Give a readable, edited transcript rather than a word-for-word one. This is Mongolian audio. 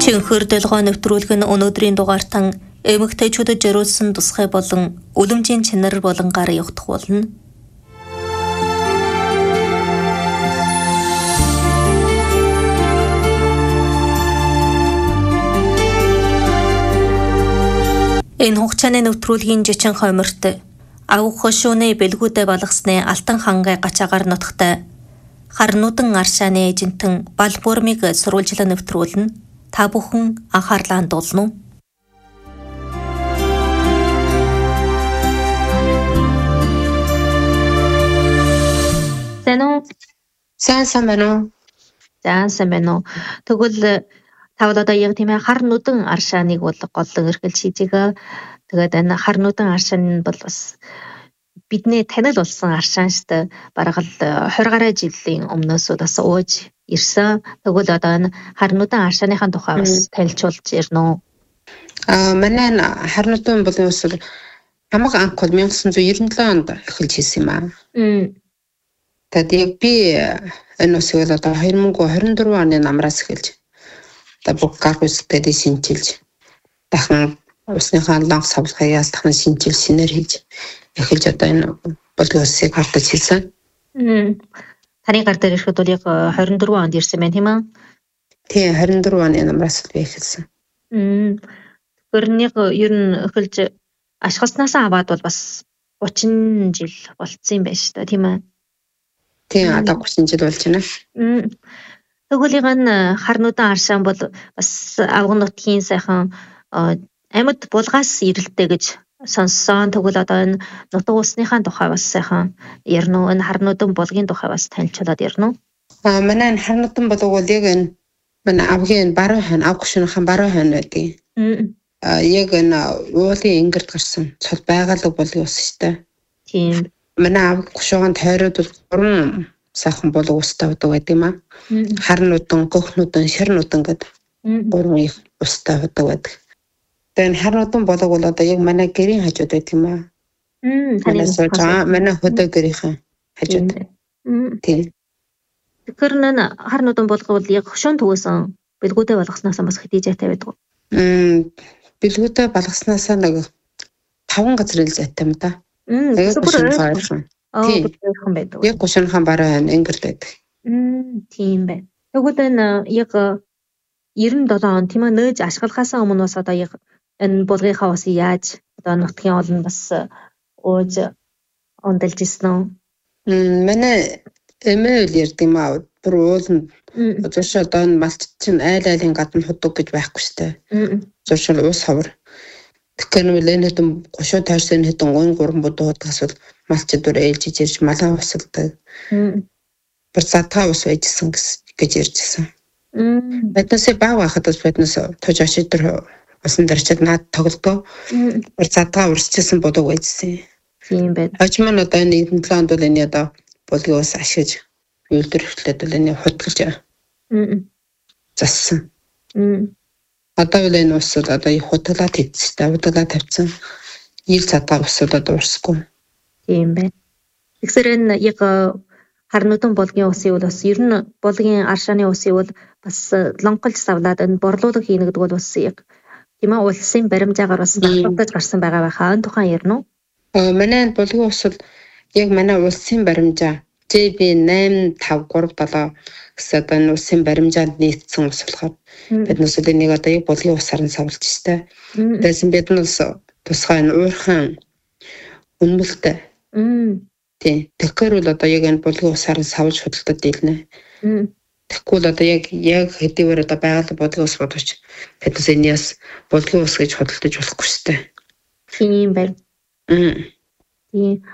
Шинхэр дэлгоо нэвтрүүлэг нь өнөөдрийн дугаартан эмэгтэйчүүдэд зориулсан тусгай болон үлэмжийн чанар болонгаар явагдах болно. Энэ хугацааны нэвтрүүлгийн жичин хойморт авах хошууны бэлгүүдэ балгасны алтан хангай гачаагаар нутагтай харнуудан аршааны эжинтэн Балбуурмыг сурвалжлан нэвтрүүлнэ. Та бүхэн анхаарлаа хандуулна уу? Сайн байна уу? Сайн байна уу? Тэгвэл тавд одоо яг тийм ээ харнуудан аршааныг бол голлон эрхэлж шийдэгээ. Тэгээд энэ харнуудан аршаан нь бол бас бидний танил болсон аршаан шүү дээ. Бараг л 20 гаруй жилийн өмнөөс бас ууж ирсэн. Тэгвэл одоо энэ харнуудан аршааныхаа тухай бас танилцуулж ирнэ үү? Манай харнуудан болон ус хамаг анх бол 1997 онд эхэлж хийсэн юм аа. Тэгээд яг би энэ усыг л одоо 2024 оны намраас эхэлж одоо бүх гар хүсэлтэд шинжилж дахин усныхаа лонх савлахыг яалтахын шинжил шинээр хийж эхэлж одоо энэ болгийн усыг хартаж хийсэн. Таны гар дээр ирэхэд бол яг 24 онд ирсэн байна тийм үү? Тийм 24 оны намраас би эхэлсэн. Тэгэхээр нэг ер нь эхэлж ашигласнаас аваад бол бас 30 жил болцсон юм байна шүү дээ тийм ээ? Тийм одоо 30 жил болж байна. Тэгвэл энэ харнуудан аршаан бол бас авган нутгийн сайхан амьд булгаас ирэлтэй гэж сонссон. Тэгвэл одоо энэ нутаг усныхаа тухай бас сайхан ярина уу? Энэ харнуудан булгийн тухай бас танилцуулаад ярина уу? Манай энэ харнуудан булг бол яг энэ манай авгийн баруун хойно авах шөнөхийн баруун хойно байдаг. Яг энэ уулын ингэрд гарсан цол байгалаг булгийн ус шүү дээ. Тийм. Манай авах шуган тойроод бол 3 сайхан булг устай байдаг юм аа. Харнуудан, гөхнүүдан, ширнүүдан гэдэг 3 их устай байдаг. Тэгээд харнуудан булг бол одоо яг манай гэрийн хажууд байдаг юм аа. Манай хөдөө гэрийн хажууд. Тийм. Тэгэхээр энэ харнуудан булг бол яг хошуун төгөөсөн бэлгүүдээ болгоснаас бас хэдий зайтай байдаг уу? Бэлгүүдээ болгоснаас нэг 5 газар ил зайтай юм да. Яг гушинхан баруун ингэрд байдаг. Тийм байна. Тэгвэл энэ яг 97 он тийм ээ нээж ашиглахаас өмнө бас одоо яг энэ булгийнхаа усыг яаж одоо нутгийн олон бас ууж ондолж ирсэн үү? Манай эмээл ярд юм аа. Бүр уулын зуршил одоо энэ малч чинь айлын гадна худаг гэж байхгүй штэ. Зуршил уус ховор. Тэгэхээр нэмэлэн хэдэн 30 тойрсон хэдэн 3 будуу худагас бол малчид бүр ээлжиж ирж малаа усалдаг. Бүр задгаа ус байжсэн гэж ярьжсэн. Биднээсээ баг байхад бас биднээс тож очидэр усан дэрчэд наад тоглодгоо. Бүр задгаа урсчихсан будуу байжсэн. Тийм байна. Хожим нь одоо энэ 7 онд бол энэ одоо булгийн ус ашиглаж үйлдвэр хөтлөд бол энэ худгалж зассан. Одоо бол энэ ус одоо их худгалаад хийцтэй, худгалаад тавьсан. Ил задгаа усудад урсгүй. Тийм байна. Тэгэхээр энэ яг харнуудан булгийн усыг бол бас ер нь булгийн аршааны усыг бол бас лонголж савлаад энэ борлуулга хийнэ гэдэг бол бас яг тийм ээ улсын баримжаагаар бас нотолдож гарсан байгаа байхаа. Энэ тухайн ярина уу? Манай булгийн ус бол яг манай улсын баримжаа JB8537 гэсэн одоо энэ улсын баримжаанд нийцсэн ус болохоор биднээс энийг одоо яг булгийн усаар нь савлж штэ. Тэгсэн бид нь тусгай нь уурхан үнэмэлтэй. Тийм. Тэгэхээр бол одоо яг энэ булгийн усаар нь савлж худалдаад дийлнэ. Тэгэхгүй л одоо яг хэдийгээр одоо байгаль булгийн ус бодож биднээс энэс булгийн ус гэж худалдаж болохгүй штэ. Тийм байна. Тийм.